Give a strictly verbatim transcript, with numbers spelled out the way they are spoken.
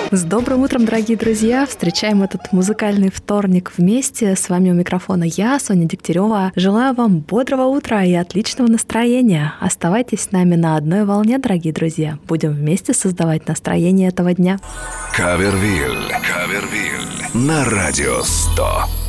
С добрым утром, дорогие друзья! Встречаем этот музыкальный вторник вместе. С вами у микрофона я, Соня Дегтярева. Желаю вам бодрого утра и отличного настроения. Оставайтесь с нами на одной волне, дорогие друзья. Будем вместе создавать настроение этого дня. Кавервиль. Кавервиль. На радио сто.